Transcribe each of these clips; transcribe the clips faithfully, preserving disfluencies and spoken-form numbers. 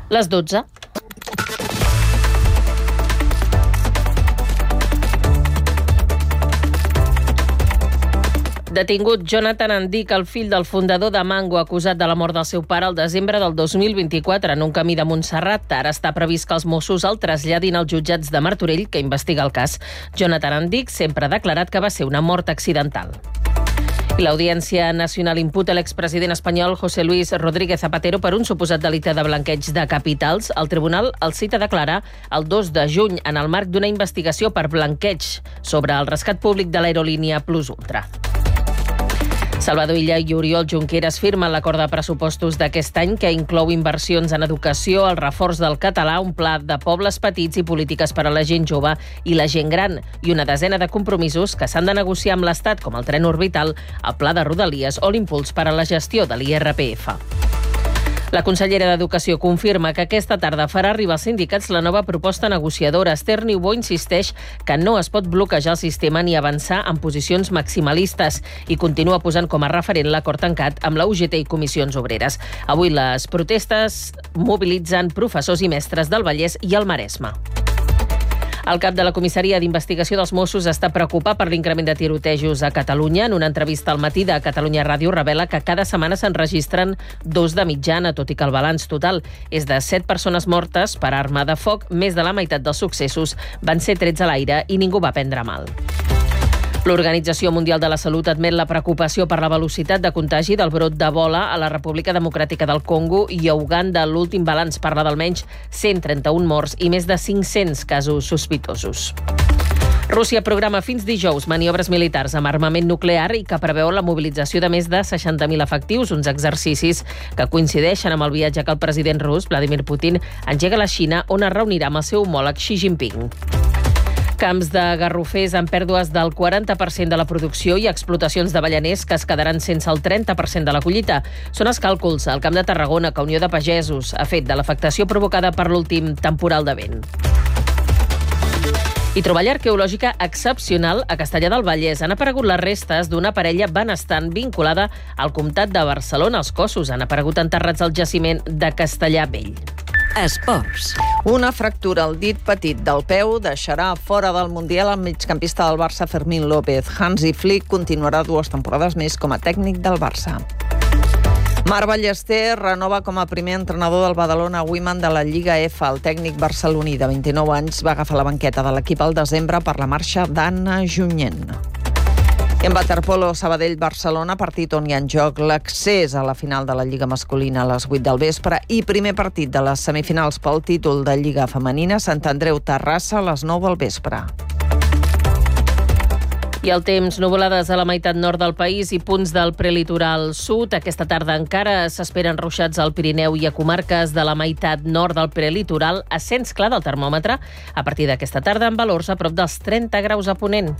Les dotze. Detingut Jonathan Andic, el fill del fundador de Mango, acusat de la mort del seu pare al desembre del dos mil vint-i-quatre en un camí de Montserrat. Ara està previst que els Mossos el traslladin als jutjats de Martorell, que investiga el cas. Jonathan Andic sempre ha declarat que va ser una mort accidental. I l'Audiència Nacional imputa l'expresident espanyol José Luis Rodríguez Zapatero per un suposat delicte de blanqueig de capitals. El tribunal el cita a declarar el dos de juny en el marc d'una investigació per blanqueig sobre el rescat públic de l'aerolínia Plus Ultra. Salvador Illa i Oriol Junqueras firmen l'acord de pressupostos d'aquest any que inclou inversions en educació, el reforç del català, un pla de pobles petits i polítiques per a la gent jove i la gent gran, i una desena de compromisos que s'han de negociar amb l'Estat, com el tren orbital, el pla de Rodalies o l'impuls per a la gestió de l'I R P F. La consellera d'Educació confirma que aquesta tarda farà arribar als sindicats la nova proposta negociadora. Esther Niubó insisteix que no es pot bloquejar el sistema ni avançar en posicions maximalistes i continua posant com a referent l'acord tancat amb la U G T i comissions obreres. Avui les protestes mobilitzen professors i mestres del Vallès i el Maresme. El cap de la comissaria d'investigació dels Mossos està preocupat per l'increment de tirotejos a Catalunya. En una entrevista al matí de Catalunya Ràdio revela que cada setmana se'n registren dos de mitjana, tot i que el balanç total és de set persones mortes per arma de foc. Més de la meitat dels successos van ser trets a l'aire i ningú va prendre mal. L'Organització Mundial de la Salut admet la preocupació per la velocitat de contagi del brot d'Ebola a la República Democràtica del Congo i a Uganda. L'últim balanç parla d'almenys cent trenta-un morts i més de cinc-cents casos sospitosos. Rússia programa fins dijous maniobres militars amb armament nuclear i que preveu la mobilització de més de seixanta mil efectius, uns exercicis que coincideixen amb el viatge que el president rus, Vladimir Putin, engega a la Xina, on es reunirà amb el seu homòleg Xi Jinping. Camps de garrofers amb pèrdues del quaranta per cent de la producció i explotacions d'avellaners que es quedaran sense el trenta per cent de la collita. Són els càlculs al Camp de Tarragona que Unió de Pagesos ha fet de l'afectació provocada per l'últim temporal de vent. I troballa arqueològica excepcional a Castellar del Vallès. Han aparegut les restes d'una parella benestant vinculada al comtat de Barcelona. Els cossos han aparegut enterrats al jaciment de Castellar Vell. Esports. Una fractura al dit petit del peu deixarà fora del Mundial el migcampista del Barça Fermín López. Hansi Flick continuarà dues temporades més com a tècnic del Barça. Marc Ballester renova com a primer entrenador del Badalona Women de la Lliga F. El tècnic barceloní de vint-i-nou anys va agafar la banqueta de l'equip al desembre per la marxa d'Anna Junyent. En waterpolo, Sabadell-Barcelona, partit on hi ha en joc l'accés a la final de la Lliga masculina a les vuit del vespre i primer partit de les semifinals pel títol de Lliga femenina, Sant Andreu-Terrassa, a les nou del vespre. I el temps, nuvolades a la meitat nord del país i punts del prelitoral sud. Aquesta tarda encara s'esperen ruixats al Pirineu i a comarques de la meitat nord del prelitoral. Ascens clar del termòmetre a partir d'aquesta tarda amb valors a prop dels trenta graus a Ponent.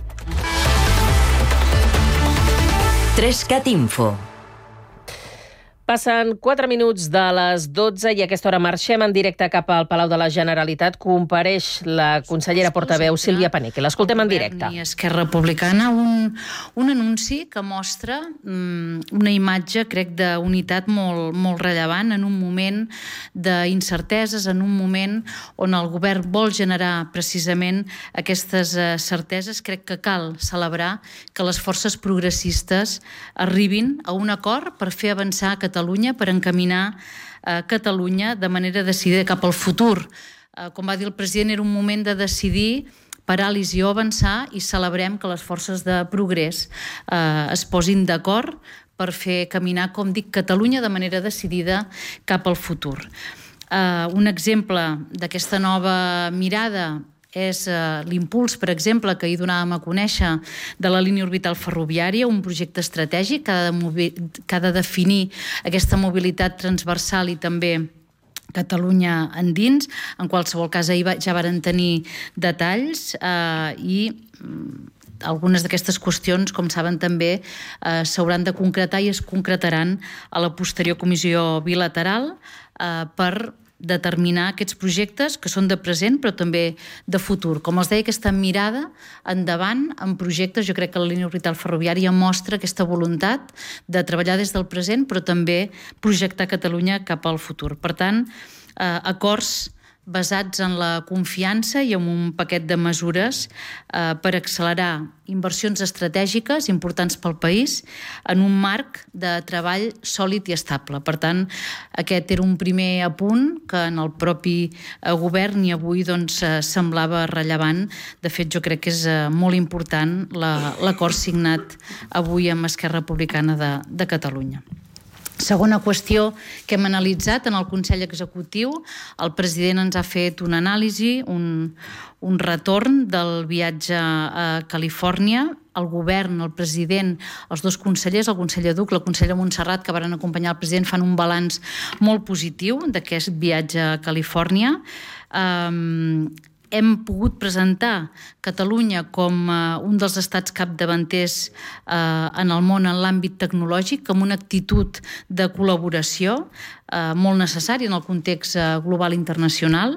Trescat Info. Passen quatre minuts de les dotze i a aquesta hora marxem en directe cap al Palau de la Generalitat. Compareix la consellera portaveu Sílvia Paneque. L'escoltem en directe. I Esquerra Republicana, un, un anunci que mostra um, una imatge, crec, d'unitat molt, molt rellevant en un moment d'incerteses, en un moment on el govern vol generar precisament aquestes uh, certeses. Crec que cal celebrar que les forces progressistes arribin a un acord per fer avançar Catalunya Catalunya per encaminar eh, Catalunya de manera decidida cap al futur. Eh, com va dir el president, era un moment de decidir paràlisi o avançar i celebrem que les forces de progrés eh, es posin d'acord per fer caminar, com dic, Catalunya de manera decidida cap al futur. Eh, un exemple d'aquesta nova mirada és uh, l'impuls, per exemple, que hi donàvem a conèixer de la línia orbital ferroviària, un projecte estratègic que ha de, movi- que ha de definir aquesta mobilitat transversal i també Catalunya endins. En qualsevol cas, ahir ja varen tenir detalls uh, i algunes d'aquestes qüestions, com saben també, eh, s'hauran de concretar i es concretaran a la posterior comissió bilateral eh, per determinar aquests projectes que són de present però també de futur. Com els deia, aquesta mirada endavant en projectes, jo crec que la línia orbital ferroviària mostra aquesta voluntat de treballar des del present però també projectar Catalunya cap al futur. Per tant, eh, acords basats en la confiança i en un paquet de mesures eh, per accelerar inversions estratègiques importants pel país en un marc de treball sòlid i estable. Per tant, aquest era un primer apunt que en el propi eh, govern i avui doncs, eh, semblava rellevant. De fet, jo crec que és eh, molt important la, l'acord signat avui amb Esquerra Republicana de, de Catalunya. Segona qüestió que hem analitzat en el Consell Executiu, el president ens ha fet una anàlisi, un, un retorn del viatge a Califòrnia. El govern, el president, els dos consellers, el conseller Duc, la consellera Montserrat, que van acompanyar el president, fan un balanç molt positiu d'aquest viatge a Califòrnia. Um, hem pogut presentar Catalunya com uh, un dels estats capdavanters uh, en el món en l'àmbit tecnològic, amb una actitud de col·laboració uh, molt necessària en el context uh, global internacional.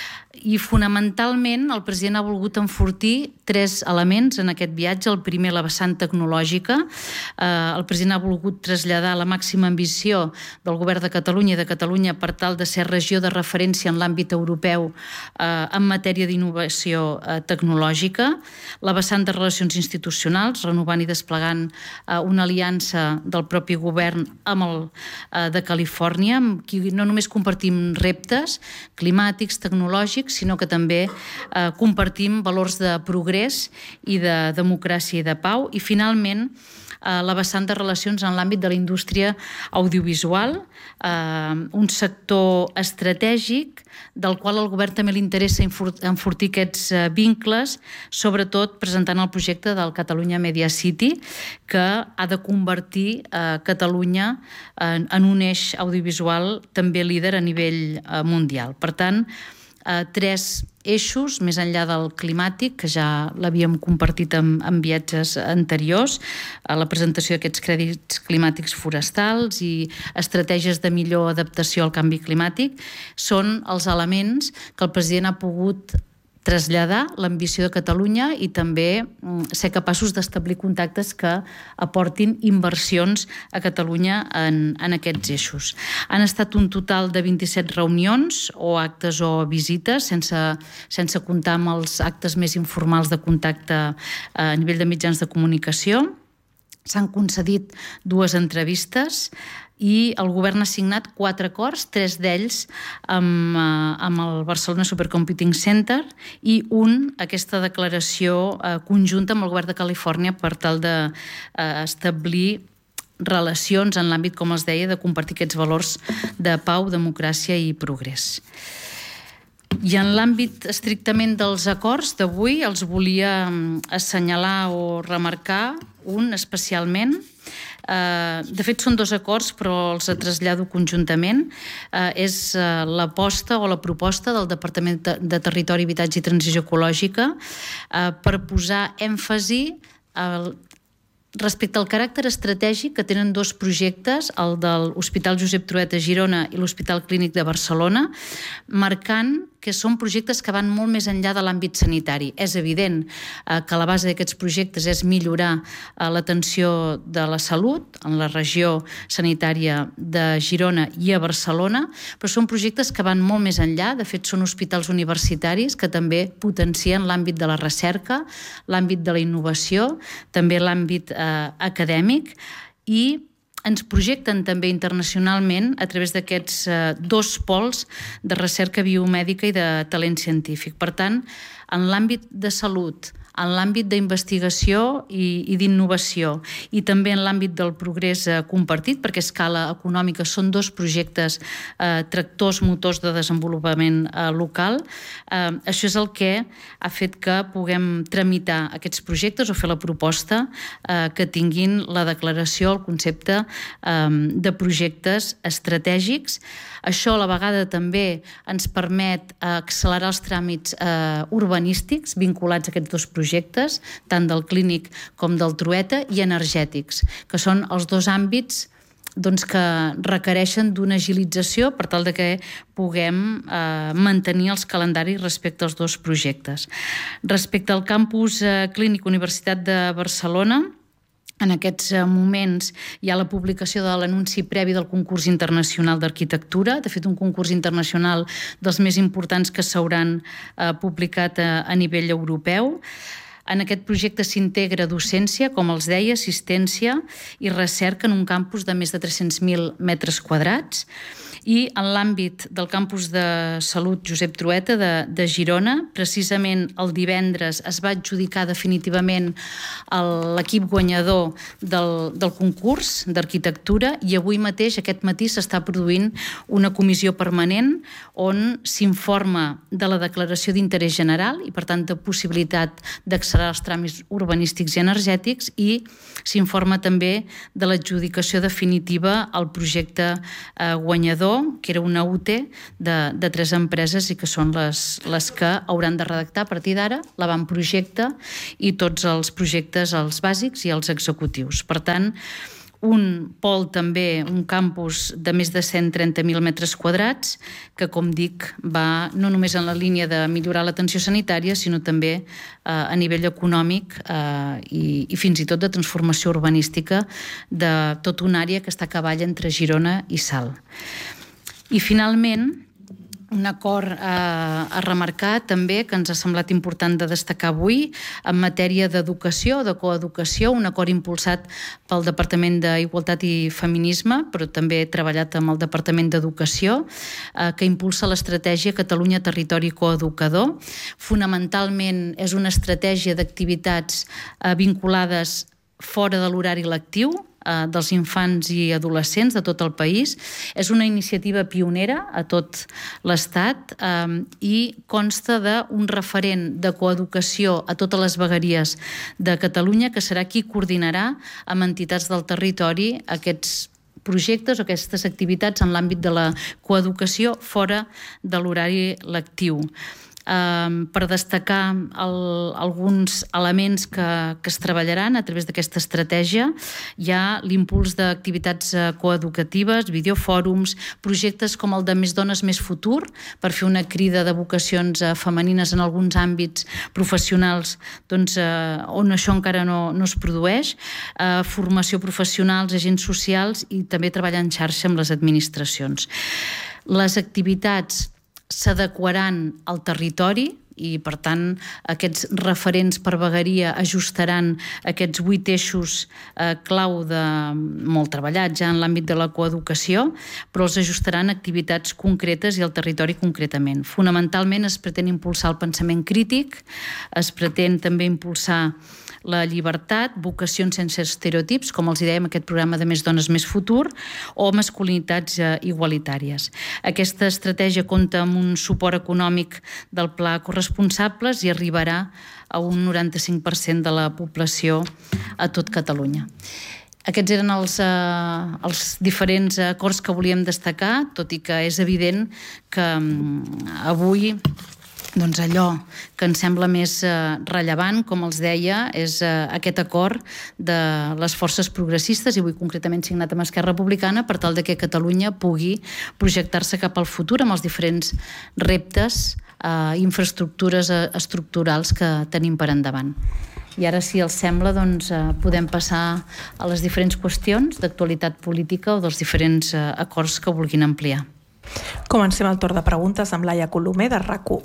I fonamentalment el president ha volgut enfortir tres elements en aquest viatge. El primer, la vessant tecnològica. Eh, el president ha volgut traslladar la màxima ambició del govern de Catalunya i de Catalunya per tal de ser regió de referència en l'àmbit europeu eh, en matèria d'innovació eh, tecnològica. La vessant de relacions institucionals, renovant i desplegant eh, una aliança del propi govern amb el eh, de Califòrnia, amb qui no només compartim reptes climàtics, tecnològics, sinó que també eh, compartim valors de progrés i de democràcia i de pau. I finalment, eh, la vessant de relacions en l'àmbit de la indústria audiovisual, eh, un sector estratègic del qual al govern també li interessa enfortir aquests eh, vincles, sobretot presentant el projecte del Catalunya Media City, que ha de convertir eh, Catalunya en, en un eix audiovisual també líder a nivell eh, mundial. Per tant, Uh, tres eixos, més enllà del climàtic, que ja l'havíem compartit en, en viatges anteriors, a la presentació d'aquests crèdits climàtics forestals i estratègies de millor adaptació al canvi climàtic, són els elements que el president ha pogut traslladar l'ambició de Catalunya i també ser capaços d'establir contactes que aportin inversions a Catalunya en, en aquests eixos. Han estat un total de vint-i-set reunions o actes o visites, sense, sense comptar amb els actes més informals de contacte a nivell de mitjans de comunicació. S'han concedit dues entrevistes i el govern ha signat quatre acords, tres d'ells amb, amb el Barcelona Supercomputing Center i un, aquesta declaració eh, conjunta amb el govern de Califòrnia per tal d'establir eh, relacions en l'àmbit, com els deia, de compartir aquests valors de pau, democràcia i progrés. I en l'àmbit estrictament dels acords d'avui els volia assenyalar o remarcar un especialment. De fet, són dos acords, però els trasllado conjuntament. És l'aposta o la proposta del Departament de Territori, Habitatge i Transició Ecològica per posar èmfasi respecte al caràcter estratègic que tenen dos projectes, el de l'Hospital Josep Trueta a Girona i l'Hospital Clínic de Barcelona, marcant que són projectes que van molt més enllà de l'àmbit sanitari. És evident eh, que la base d'aquests projectes és millorar eh, l'atenció de la salut en la regió sanitària de Girona i a Barcelona, però són projectes que van molt més enllà. De fet, són hospitals universitaris que també potencien l'àmbit de la recerca, l'àmbit de la innovació, també l'àmbit eh, acadèmic, i ens projecten també internacionalment a través d'aquests eh, dos pols de recerca biomèdica i de talent científic. Per tant, en l'àmbit de salut, en l'àmbit d'investigació i, i d'innovació i també en l'àmbit del progrés eh, compartit, perquè a escala econòmica són dos projectes eh, tractors, motors de desenvolupament eh, local. Eh, això és el que ha fet que puguem tramitar aquests projectes o fer la proposta eh, que tinguin la declaració, el concepte eh, de projectes estratègics. Això a la vegada també ens permet eh, accelerar els tràmits eh, urbanístics vinculats a aquests dos projectes, projectes, tant del clínic com del Trueta, i energètics, que són els dos àmbits doncs que requereixen d'una agilització per tal de que puguem eh, mantenir els calendaris respecte als dos projectes. Respecte al campus eh, clínic Universitat de Barcelona, en aquests moments hi ha la publicació de l'anunci previ del concurs internacional d'arquitectura, de fet un concurs internacional dels més importants que s'hauran eh, publicat a, a nivell europeu. En aquest projecte s'integra docència, com els deia, assistència i recerca en un campus de més de tres-cents mil metres quadrats. I en l'àmbit del campus de salut Josep Trueta de, de Girona, precisament el divendres es va adjudicar definitivament l'equip guanyador del, del concurs d'arquitectura i avui mateix, aquest matí, s'està produint una comissió permanent on s'informa de la declaració d'interès general i, per tant, de possibilitat d'accelerar els tràmits urbanístics i energètics, i s'informa també de l'adjudicació definitiva al projecte eh, guanyador, que era una U T de, de tres empreses i que són les, les que hauran de redactar a partir d'ara l'avantprojecte i tots els projectes, els bàsics i els executius. Per tant, un pol també, un campus de més de cent trenta mil metres quadrats, que, com dic, va no només en la línia de millorar l'atenció sanitària, sinó també eh, a nivell econòmic eh, i, i fins i tot de transformació urbanística de tota una àrea que està a cavall entre Girona i Salt. I, finalment, un acord eh, a remarcar també que ens ha semblat important de destacar avui en matèria d'educació, de coeducació, un acord impulsat pel Departament d'Igualtat i Feminisme, però també treballat amb el Departament d'Educació, eh, que impulsa l'estratègia Catalunya Territori Coeducador. Fonamentalment és una estratègia d'activitats eh, vinculades fora de l'horari lectiu, dels infants i adolescents de tot el país. És una iniciativa pionera a tot l'Estat eh, i consta d'un referent de coeducació a totes les vegueries de Catalunya, que serà qui coordinarà amb entitats del territori aquests projectes o aquestes activitats en l'àmbit de la coeducació fora de l'horari lectiu. Um, per destacar el, alguns elements que, que es treballaran a través d'aquesta estratègia, hi ha l'impuls d'activitats coeducatives, videofòrums, projectes com el de Més Dones, Més Futur, per fer una crida de vocacions femenines en alguns àmbits professionals doncs, eh, on això encara no, no es produeix, eh, formació professionals, agents socials i també treballar en xarxa amb les administracions. Les activitats s'adequaran al territori i, per tant, aquests referents per vegueria ajustaran aquests vuit eixos eh, clau de, molt treballats ja en l'àmbit de la coeducació, però els ajustaran a activitats concretes i al territori concretament. Fonamentalment es pretén impulsar el pensament crític, es pretén també impulsar la llibertat, vocacions sense estereotips, com els dèiem, aquest programa de Més Dones, Més Futur, o masculinitats igualitàries. Aquesta estratègia compta amb un suport econòmic del Pla Corresponsables i arribarà a un noranta-cinc per cent de la població a tot Catalunya. Aquests eren els, eh, els diferents acords que volíem destacar, tot i que és evident que avui doncs allò que ens sembla més eh, rellevant, com els deia, és eh, aquest acord de les forces progressistes, i avui concretament signat amb Esquerra Republicana, per tal de que Catalunya pugui projectar-se cap al futur amb els diferents reptes, eh, infraestructures eh, estructurals que tenim per endavant. I ara, si els sembla, doncs, eh, podem passar a les diferents qüestions d'actualitat política o dels diferents eh, acords que vulguin ampliar. Comencem el torn de preguntes amb Laia Colomer, de RAC u.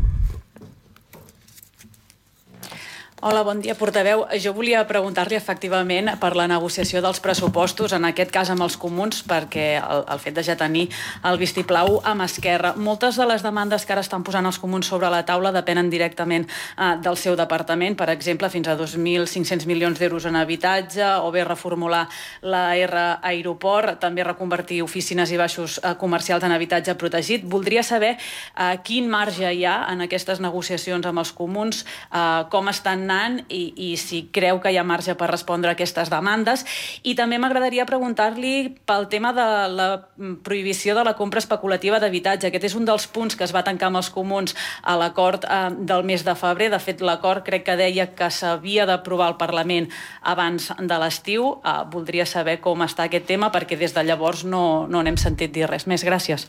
Hola, bon dia, portaveu. Jo volia preguntar-li efectivament per la negociació dels pressupostos, en aquest cas amb els comuns, perquè el, el fet de ja tenir el vistiplau amb Esquerra. Moltes de les demandes que ara estan posant els comuns sobre la taula depenen directament eh, del seu departament, per exemple, fins a dos mil cinc-cents milions d'euros en habitatge, o bé reformular la R Aeroport, també reconvertir oficines i baixos eh, comercials en habitatge protegit. Voldria saber eh, quin marge hi ha en aquestes negociacions amb els comuns, eh, com estan anant donant i, i si creu que hi ha marge per respondre a aquestes demandes. I també m'agradaria preguntar-li pel tema de la prohibició de la compra especulativa d'habitatge. Aquest és un dels punts que es va tancar amb els comuns a l'acord eh, del mes de febrer. De fet, l'acord crec que deia que s'havia d'aprovar al Parlament abans de l'estiu. Eh, voldria saber com està aquest tema, perquè des de llavors no, no n'hem sentit dir res més. Gràcies.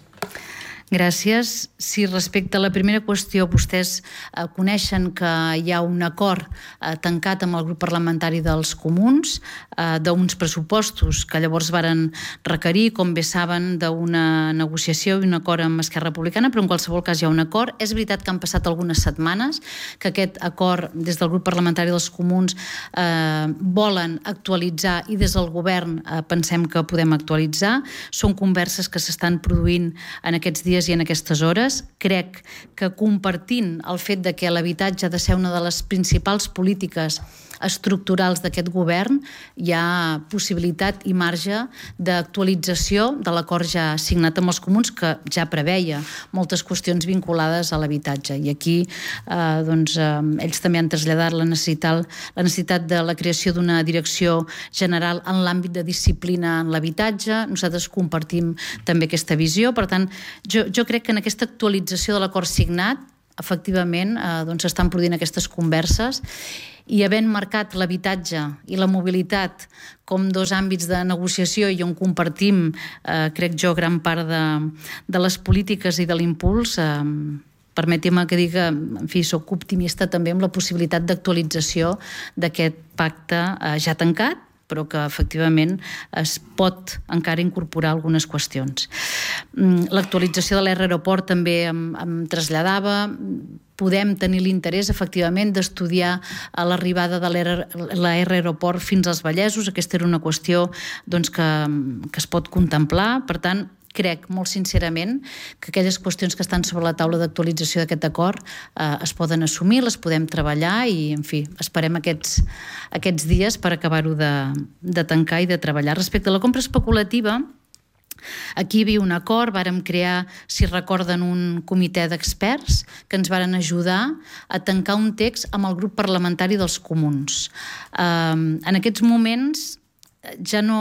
Gràcies. Si respecte a la primera qüestió, vostès eh, coneixen que hi ha un acord eh, tancat amb el grup parlamentari dels comuns eh, d'uns pressupostos que llavors varen requerir, com bé saben, d'una negociació i un acord amb Esquerra Republicana, però en qualsevol cas hi ha un acord. És veritat que han passat algunes setmanes, que aquest acord des del grup parlamentari dels comuns eh, volen actualitzar i des del govern eh, pensem que podem actualitzar. Són converses que s'estan produint en aquests dies i en aquestes hores. Crec que compartint el fet de que l'habitatge ha de ser una de les principals polítiques estructurals d'aquest govern, hi ha possibilitat i marge d'actualització de l'acord ja signat amb els comuns, que ja preveia moltes qüestions vinculades a l'habitatge. I aquí eh, doncs, eh, ells també han traslladat la necessitat, la necessitat de la creació d'una direcció general en l'àmbit de disciplina en l'habitatge. Nosaltres compartim també aquesta visió. Per tant, jo, jo crec que en aquesta actualització de l'acord signat, efectivament, eh, doncs estan produint aquestes converses, i havent marcat l'habitatge i la mobilitat com dos àmbits de negociació i on compartim, eh, crec jo, gran part de, de les polítiques i de l'impuls, eh, permeti'm que digui que, en fi, soc optimista també amb la possibilitat d'actualització d'aquest pacte eh, ja tancat, però que efectivament es pot encara incorporar algunes qüestions. L'actualització de l'R aeroport també em, em traslladava. Podem tenir l'interès, efectivament, d'estudiar l'arribada de l'R aeroport fins als Vallesos. Aquesta era una qüestió doncs, que, que es pot contemplar. Per tant, crec molt sincerament que aquelles qüestions que estan sobre la taula d'actualització d'aquest acord eh, es poden assumir, les podem treballar i, en fi, esperem aquests, aquests dies per acabar-ho de, de tancar i de treballar. Respecte a la compra especulativa, aquí hi havia un acord, vàrem crear, si recorden, un comitè d'experts que ens varen ajudar a tancar un text amb el grup parlamentari dels comuns. Eh, en aquests moments ja no...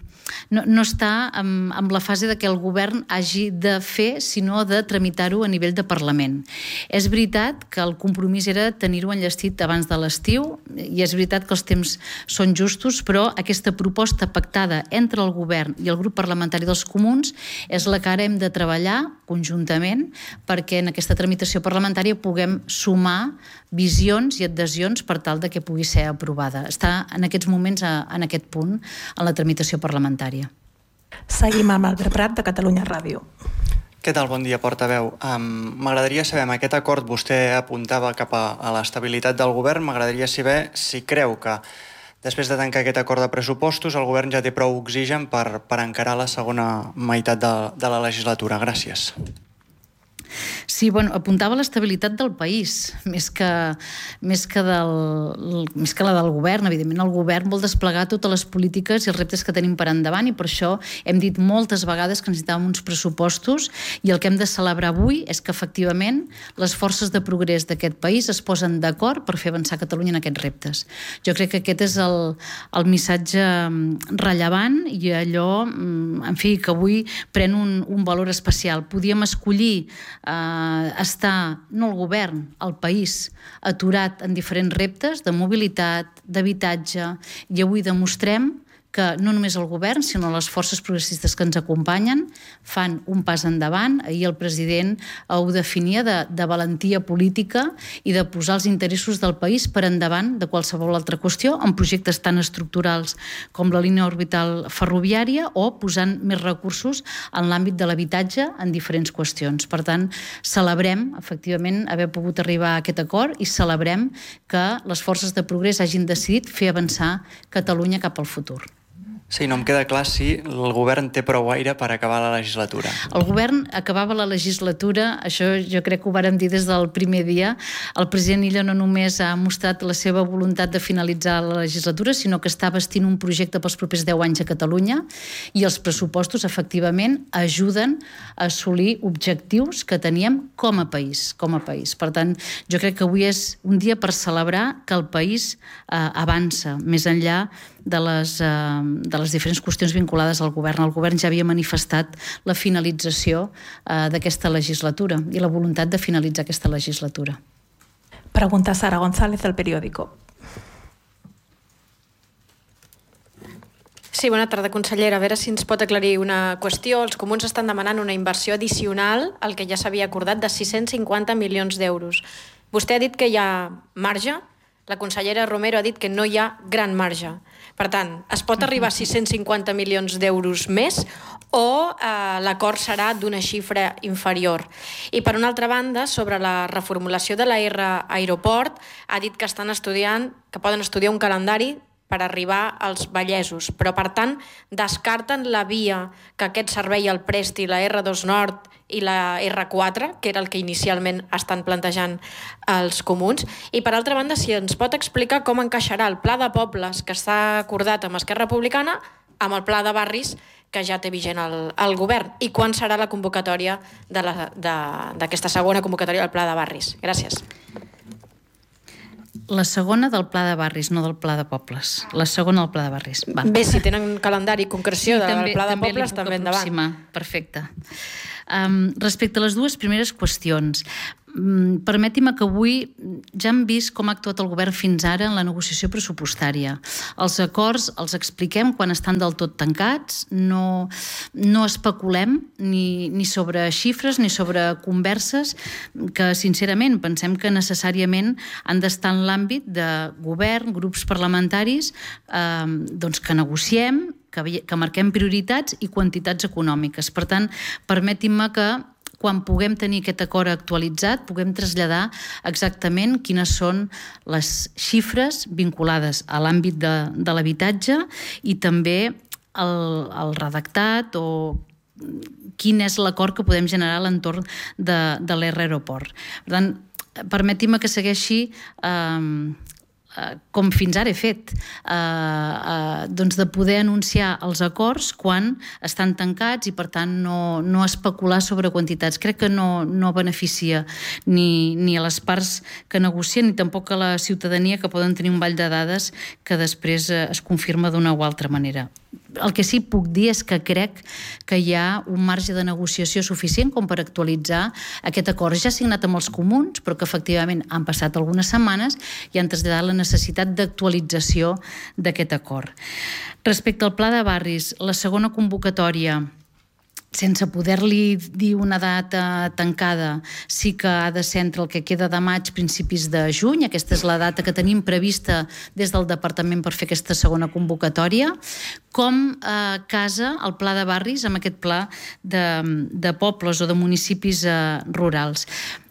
No, no està amb, amb la fase de que el govern hagi de fer, sinó de tramitar-ho a nivell de Parlament. És veritat que el compromís era tenir-ho enllestit abans de l'estiu, i és veritat que els temps són justos, però aquesta proposta pactada entre el govern i el grup parlamentari dels comuns és la que ara hem de treballar conjuntament perquè en aquesta tramitació parlamentària puguem sumar visions i adhesions per tal de que pugui ser aprovada. Està en aquests moments a, en aquest punt en la tramitació parlamentària. Seguim amb Albert Prat, de Catalunya Ràdio. Què tal? Bon dia, portaveu. Um, m'agradaria saber, amb aquest acord vostè apuntava cap a, a l'estabilitat del govern, m'agradaria saber si creu que després de tancar aquest acord de pressupostos el govern ja té prou oxigen per, per encarar la segona meitat de, de la legislatura. Gràcies. Sí, bueno, apuntava l'estabilitat del país, més que, més, que del, més que la del govern. Evidentment, el govern vol desplegar totes les polítiques i els reptes que tenim per endavant i per això hem dit moltes vegades que necessitàvem uns pressupostos i el que hem de celebrar avui és que, efectivament, les forces de progrés d'aquest país es posen d'acord per fer avançar Catalunya en aquests reptes. Jo crec que aquest és el, el missatge rellevant i allò, en fi, que avui pren un, un valor especial. Podíem escollir Uh, està, no el govern, el país, aturat en diferents reptes de mobilitat, d'habitatge, i avui demostrem que no només el govern, sinó les forces progressistes que ens acompanyen fan un pas endavant. Ahir el president ho definia de, de valentia política i de posar els interessos del país per endavant de qualsevol altra qüestió, en projectes tan estructurals com la línia orbital ferroviària o posant més recursos en l'àmbit de l'habitatge en diferents qüestions. Per tant, celebrem, efectivament, haver pogut arribar a aquest acord i celebrem que les forces de progrés hagin decidit fer avançar Catalunya cap al futur. Sí, no em queda clar si el govern té prou aire per acabar la legislatura. El govern acabava la legislatura, això jo crec que ho vàrem dir des del primer dia. El president Illa no només ha mostrat la seva voluntat de finalitzar la legislatura, sinó que està vestint un projecte pels propers deu anys a Catalunya, i els pressupostos, efectivament, ajuden a assolir objectius que teníem com a país. Com a país. Per tant, jo crec que avui és un dia per celebrar que el país eh, avança més enllà de les, eh, de les diferents qüestions vinculades al govern. El govern ja havia manifestat la finalització eh, d'aquesta legislatura i la voluntat de finalitzar aquesta legislatura. Pregunta Sara González del Periódico. Sí, bona tarda, consellera. A veure si ens pot aclarir una qüestió. Els comuns estan demanant una inversió addicional al que ja s'havia acordat de sis-cents cinquanta milions d'euros. Vostè ha dit que hi ha marge, la consellera Romero ha dit que no hi ha gran marge. Per tant, es pot arribar a sis-cents cinquanta milions d'euros més o eh, l'acord serà d'una xifra inferior? I per una altra banda, sobre la reformulació de la R Aeroport, ha dit que estan estudiant, que poden estudiar un calendari per arribar als vallesos, però per tant descarten la via que aquest servei el presti la R dos Nord i la R quatre, que era el que inicialment estan plantejant els comuns. I per altra banda, si ens pot explicar com encaixarà el pla de pobles que està acordat amb Esquerra Republicana amb el pla de barris que ja té vigent el, el govern, i quan serà la convocatòria d'aquesta segona convocatòria del pla de barris. Gràcies. La segona del pla de barris, no del pla de pobles. La segona del pla de barris. Val. Bé, si tenen calendari i concreció sí, del també, pla de també pobles, també endavant. Perfecte. Um, respecte a les dues primeres qüestions, um, permeti-me que avui ja hem vist com ha actuat el govern fins ara en la negociació pressupostària. Els acords els expliquem quan estan del tot tancats, no, no especulem ni, ni sobre xifres ni sobre converses que, sincerament, pensem que necessàriament han d'estar en l'àmbit de govern, grups parlamentaris, eh, doncs que negociem, que, que marquem prioritats i quantitats econòmiques. Per tant, permetin-me que quan puguem tenir aquest acord actualitzat, puguem traslladar exactament quines són les xifres vinculades a l'àmbit de, de l'habitatge i també el, el redactat o quin és l'acord que podem generar a l'entorn de, de l'R Aeroport. Per tant, permetin-me que segueixi eh, com fins ara he fet, eh, eh, doncs de poder anunciar els acords quan estan tancats i, per tant, no, no especular sobre quantitats. Crec que no, no beneficia ni, ni a les parts que negocien ni tampoc a la ciutadania, que poden tenir un ball de dades que després es confirma d'una o altra manera. El que sí puc dir és que crec que hi ha un marge de negociació suficient com per actualitzar aquest acord ja signat amb els comuns, però que efectivament han passat algunes setmanes i han traslladat la necessitat d'actualització d'aquest acord. Respecte al pla de barris, la segona convocatòria, sense poder-li dir una data tancada, sí que ha de ser entre el que queda de maig, principis de juny. Aquesta és la data que tenim prevista des del departament per fer aquesta segona convocatòria. Com eh, casa el pla de barris amb aquest pla de, de pobles o de municipis eh, rurals.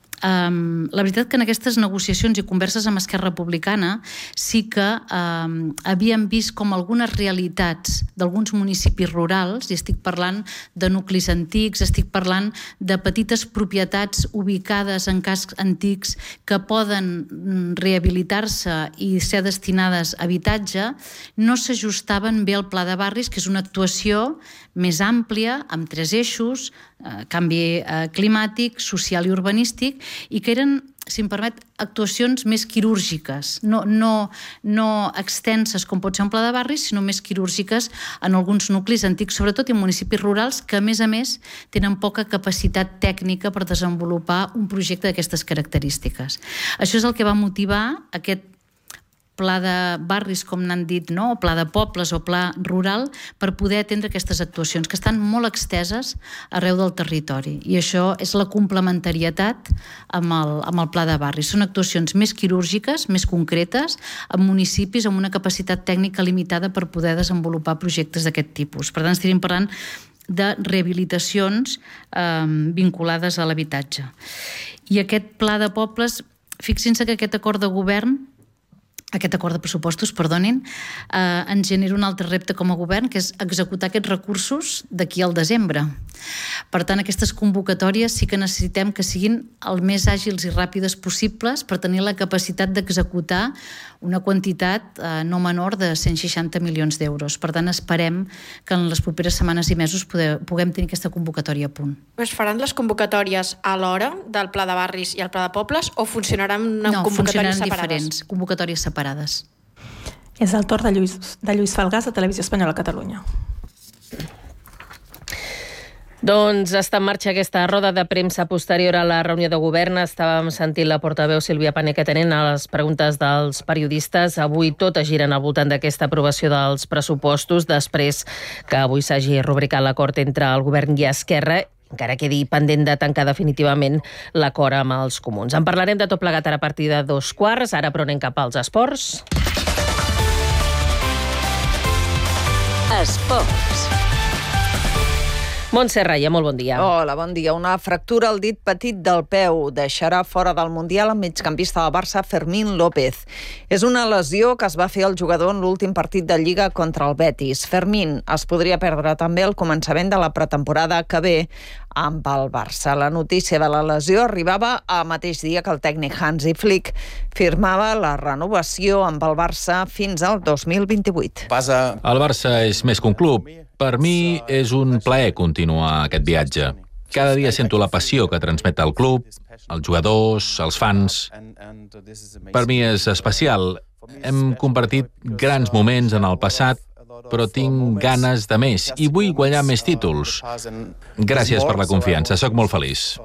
Um, la veritat que en aquestes negociacions i converses amb Esquerra Republicana sí que um, havíem vist com algunes realitats d'alguns municipis rurals, i estic parlant de nuclis antics, estic parlant de petites propietats ubicades en cascs antics que poden rehabilitar-se i ser destinades a habitatge, no s'ajustaven bé al pla de barris, que és una actuació més àmplia, amb tres eixos, eh, canvi eh, climàtic, social i urbanístic, i que eren, si em permet, actuacions més quirúrgiques, no, no, no extenses com pot ser un pla de barris, sinó més quirúrgiques en alguns nuclis antics, sobretot en municipis rurals que, a més a més, tenen poca capacitat tècnica per desenvolupar un projecte d'aquestes característiques. Això és el que va motivar aquest pla de barris, com n'han dit, no? O pla de pobles o pla rural, per poder atendre aquestes actuacions, que estan molt exteses arreu del territori. I això és la complementarietat amb el, amb el pla de barris. Són actuacions més quirúrgiques, més concretes, en municipis amb una capacitat tècnica limitada per poder desenvolupar projectes d'aquest tipus. Per tant, estaríem parlant de rehabilitacions eh, vinculades a l'habitatge. I aquest pla de pobles, fixin-se que aquest acord de govern aquest acord de pressupostos, perdonin, eh, ens genera un altre repte com a govern, que és executar aquests recursos d'aquí al desembre. Per tant, aquestes convocatòries sí que necessitem que siguin el més àgils i ràpides possibles per tenir la capacitat d'executar una quantitat eh, no menor de cent seixanta milions d'euros. Per tant, esperem que en les properes setmanes i mesos poder, puguem tenir aquesta convocatòria a punt. Es faran les convocatòries a l'hora del Pla de Barris i el Pla de Pobles o funcionaran en no, convocatòries funcionaran separades? diferents, convocatòries separades. És el torn de Lluís, de Lluís Falgàs, de Televisió Espanyola Catalunya. Doncs està en marxa aquesta roda de premsa posterior a la reunió de govern. Estàvem sentint la portaveu Sílvia Paneque atenent a les preguntes dels periodistes. Avui tot es giren al voltant d'aquesta aprovació dels pressupostos, després que avui s'hagi rubricat l'acord entre el govern i Esquerra, encara quedi pendent de tancar definitivament l'acord amb els comuns. En parlarem de tot plegat ara a partir de dos quarts. Ara però anem cap als esports. Esports. Montse Raya, molt bon dia. Hola, bon dia. Una fractura al dit petit del peu deixarà fora del Mundial el migcampista del Barça, Fermín López. És una lesió que es va fer el jugador en l'últim partit de Lliga contra el Betis. Fermín es podria perdre també el començament de la pretemporada que ve amb el Barça. La notícia de la lesió arribava el mateix dia que el tècnic Hansi Flick firmava la renovació amb el Barça fins al dos mil vint-i-vuit. El Barça és més que un club. Per mi és un plaer continuar aquest viatge. Cada dia sento la passió que transmet el club, els jugadors, els fans. Per mi és especial. Hem compartit grans moments en el passat, però tinc ganes de més i vull guanyar més títols. Gràcies per la confiança, sóc molt feliç.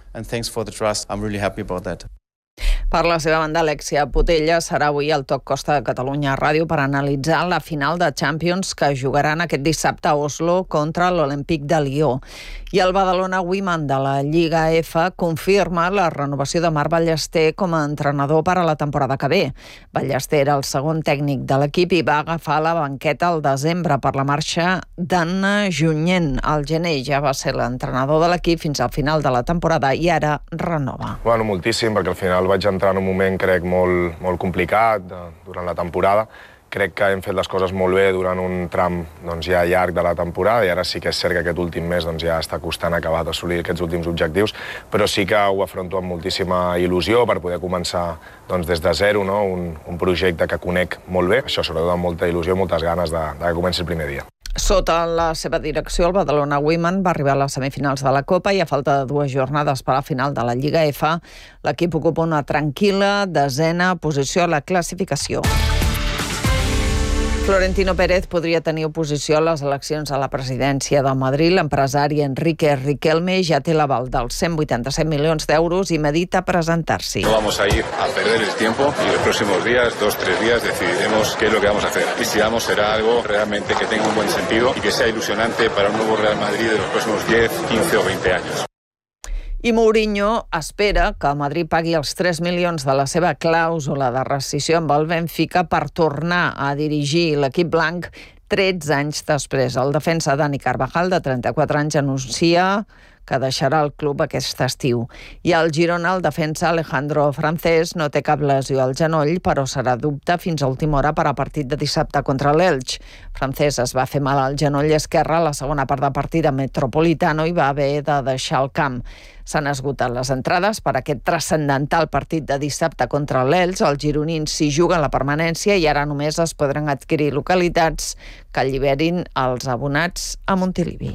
Per la seva banda, Alexia Putella serà avui al Toc Costa de Catalunya Ràdio per analitzar la final de Champions que jugaran aquest dissabte a Oslo contra l'Olympique de Lió. I el Badalona Women de la Lliga F confirma la renovació de Marc Ballester com a entrenador per a la temporada que ve. Ballester era el segon tècnic de l'equip i va agafar la banqueta al desembre per la marxa d'Anna Junyent. Al gener ja va ser l'entrenador de l'equip fins al final de la temporada i ara renova. Bueno, moltíssim, perquè al final vaig entrar en un moment, crec, molt, molt complicat de, durant la temporada. Crec que hem fet les coses molt bé durant un tram doncs, ja llarg de la temporada i ara sí que és cert que aquest últim mes doncs, ja està costant acabar d'assolir aquests últims objectius, però sí que ho afronto amb moltíssima il·lusió per poder començar doncs, des de zero, no? un, un projecte que conec molt bé, això sobretot amb molta il·lusió i moltes ganes de, de que comenci el primer dia. Sota la seva direcció, el Badalona Women va arribar a les semifinals de la Copa i a falta de dues jornades per a la final de la Lliga F, l'equip ocupa una tranquil·la desena posició a la classificació. Florentino Pérez podria tenir oposició a les eleccions a la presidència de Madrid. L'empresari Enrique Riquelme ja té l'aval dels cent vuitanta-set milions d'euros i medita presentar-s'hi. No vamos a ir a perder el tiempo y los próximos días, dos, tres días, decidiremos qué es lo que vamos a hacer. Y si vamos, será algo realmente que tenga un buen sentido y que sea ilusionante para un nuevo Real Madrid de los próximos diez, quince o veinte años. I Mourinho espera que Madrid pagui els tres milions de la seva clàusula de rescissió amb el Benfica per tornar a dirigir l'equip blanc tretze anys després. El defensa Dani Carvajal, de trenta-quatre anys, anuncia que deixarà el club aquest estiu. I al Girona, el defensa Alejandro Francés no té cap lesió al genoll, però serà dubte fins a última hora per a partit de dissabte contra l'Elx. Francés es va fer mal al genoll esquerre a la segona part de partit a Metropolitano i va haver de deixar el camp. S'han esgotat les entrades per a aquest transcendental partit de dissabte contra l'Elx. Els gironins s'hi juguen la permanència i ara només es podran adquirir localitats que alliberin els abonats a Montilivi.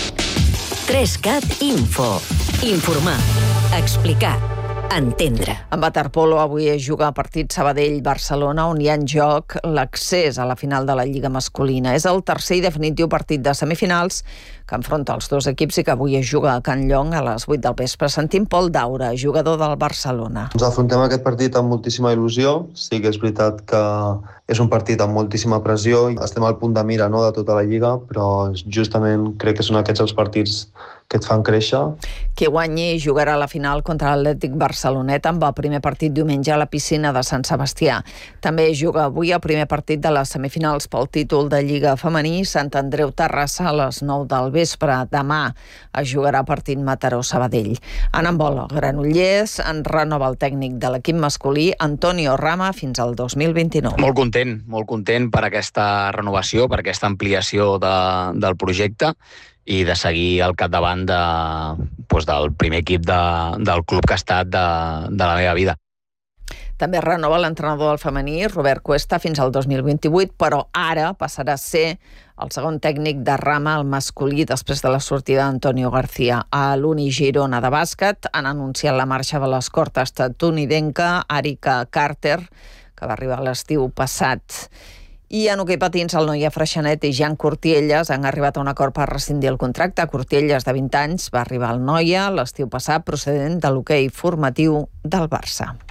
Trescat Info. Informar. Explicar. Entendre. En waterpolo avui es juga a partit Sabadell-Barcelona, on hi ha en joc l'accés a la final de la Lliga masculina. És el tercer i definitiu partit de semifinals que enfronta els dos equips i que avui es juga a Can Llong a les vuit del vespre. Sentim Pol Daura, jugador del Barcelona. Ens afrontem aquest partit amb moltíssima il·lusió. Sí que és veritat que és un partit amb moltíssima pressió. Estem al punt de mira, no?, de tota la Lliga, però justament crec que són aquests els partits que et fan créixer. Qui guanyi jugarà a la final contra l'Atlètic Barcelonet amb el primer partit diumenge a la piscina de Sant Sebastià. També juga avui el primer partit de les semifinals pel títol de Lliga femení, Sant Andreu Terrassa a les nou del vespre. Demà es jugarà partit Mataró-Sabadell. En handbol, el Granollers en renova el tècnic de l'equip masculí, Antonio Rama, fins al dos mil vint-i-nou. Molt content, molt content per aquesta renovació, per aquesta ampliació de, del projecte i de seguir al capdavant de, doncs del primer equip de, del club que ha estat de, de la meva vida. També renova l'entrenador del femení, Robert Cuesta, fins al dos mil vint-i-vuit, però ara passarà a ser el segon tècnic de Rama, el masculí, després de la sortida d'Antonio García. A l'Uni Girona de bàsquet han anunciat la marxa de l'escorta estatunidenca Arika Carter, que va arribar a l'estiu passat. I en hoquei patins, el Noia Freixanet i Jan Cortielles han arribat a un acord per rescindir el contracte. Cortielles, de vint anys, va arribar al Noia l'estiu passat procedent de l'hoquei formatiu del Barça.